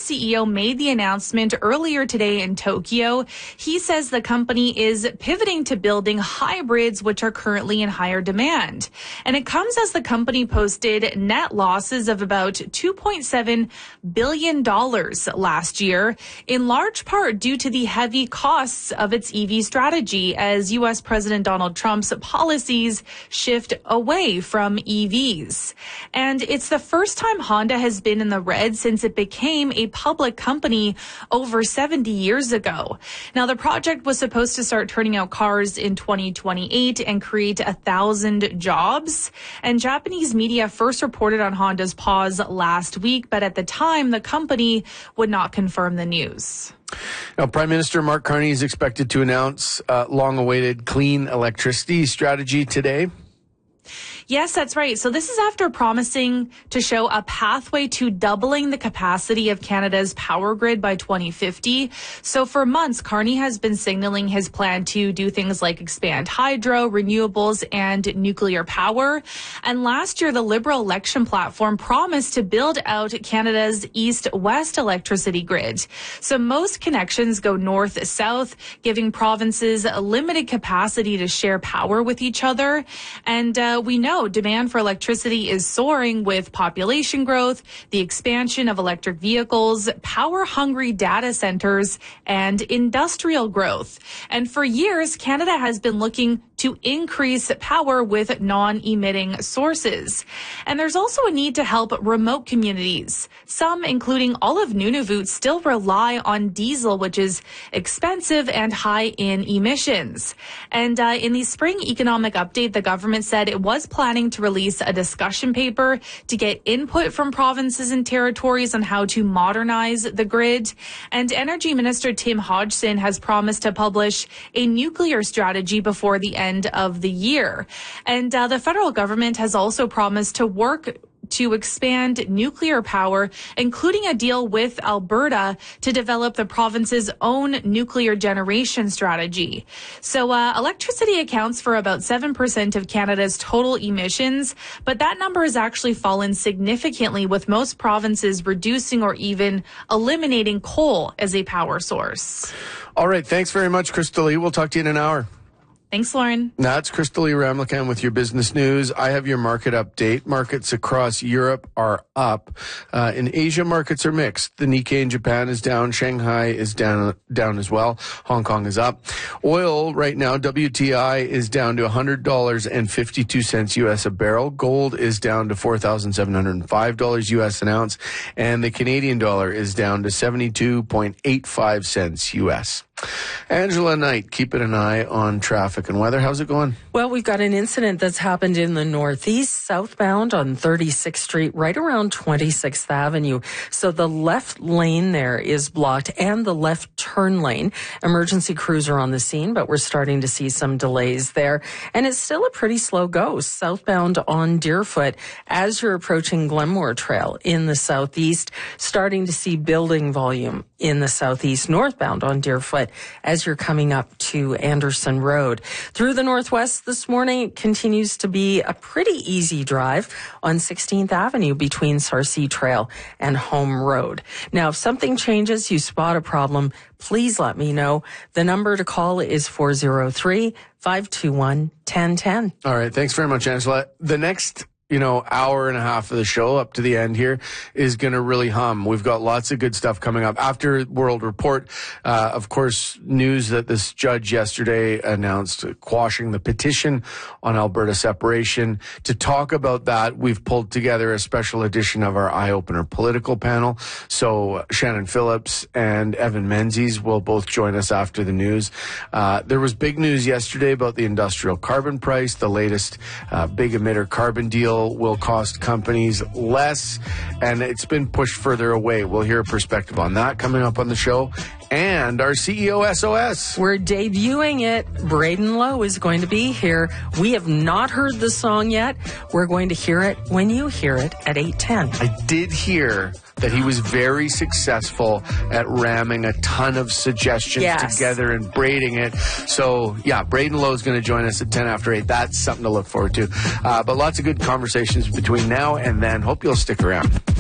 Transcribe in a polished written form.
CEO made the announcement earlier today in Tokyo. He says the company is pivoting to building hybrids, which are currently in higher demand. And it comes as the company posted net losses of about $2.7 billion last year, in large part due to the heavy costs of its EV strategy as U.S. President Donald Trump's policies shift away from EVs. And it's the first time Honda has been in the red since it became a public company over 70 years ago. Now, the project was supposed to start turning out cars in 2028 and create 1,000 jobs. And Japanese media first reported on Honda's pause last week, but at the time, the company would not confirm the news. Now, Prime Minister Mark Carney is expected to announce long-awaited clean electricity strategy today. Yes, that's right. So this is after promising to show a pathway to doubling the capacity of Canada's power grid by 2050. So for months, Carney has been signaling his plan to do things like expand hydro, renewables, and nuclear power. And last year, the Liberal election platform promised to build out Canada's east-west electricity grid. So most connections go north-south, giving provinces a limited capacity to share power with each other. And we know demand for electricity is soaring with population growth, the expansion of electric vehicles, power-hungry data centers, and industrial growth. And for years, Canada has been looking to increase power with non-emitting sources. And there's also a need to help remote communities. Some, including all of Nunavut, still rely on diesel, which is expensive and high in emissions. And in the spring economic update, the government said it was planning to release a discussion paper to get input from provinces and territories on how to modernize the grid. And Energy Minister Tim Hodgson has promised to publish a nuclear strategy before the end of the year. And the federal government has also promised to work to expand nuclear power, including a deal with Alberta to develop the province's own nuclear generation strategy. So electricity accounts for about 7% of Canada's total emissions, but that number has actually fallen significantly, with most provinces reducing or even eliminating coal as a power source. All right. Thanks very much, Crystal Lee. We'll talk to you in an hour. Thanks, Lauren. That's Crystal Lee Ramlakan with your business news. I have your market update. Markets across Europe are up. In Asia, markets are mixed. The Nikkei in Japan is down. Shanghai is down as well. Hong Kong is up. Oil right now, WTI is down to $100.52 U.S. a barrel. Gold is down to $4,705 U.S. an ounce. And the Canadian dollar is down to 72.85 cents U.S. Angela Knight, keeping an eye on traffic and weather. How's it going? Well, we've got an incident that's happened in the Northeast, southbound on 36th Street, right around 26th Avenue. So the left lane there is blocked and the left turn lane. Emergency crews are on the scene, but we're starting to see some delays there. And it's still a pretty slow go, southbound on Deerfoot as you're approaching Glenmore Trail in the southeast, starting to see building volume in the southeast, northbound on Deerfoot as you're coming up to Anderson Road. Through the northwest this morning, it continues to be a pretty easy drive on 16th Avenue between Sarcee Trail and Home Road. Now, if something changes, you spot a problem, please let me know. The number to call is 403-521-1010. All right. Thanks very much, Angela. The next hour and a half of the show up to the end here is going to really hum. We've got lots of good stuff coming up. After World Report, of course, news that this judge yesterday announced quashing the petition on Alberta separation. To talk about that, we've pulled together a special edition of our Eye Opener political panel. So Shannon Phillips and Evan Menzies will both join us after the news. There was big news yesterday about the industrial carbon price. The latest big emitter carbon deal will cost companies less, and it's been pushed further away. We'll hear a perspective on that coming up on the show. And our CEO SOS. We're debuting it. Braden Lowe is going to be here. We have not heard the song yet. We're going to hear it when you hear it at 8:10. I did hear that he was very successful at ramming a ton of suggestions together and braiding it. So, yeah, Braden Lowe is going to join us at 10 after 8. That's something to look forward to. But lots of good conversations between now and then. Hope you'll stick around.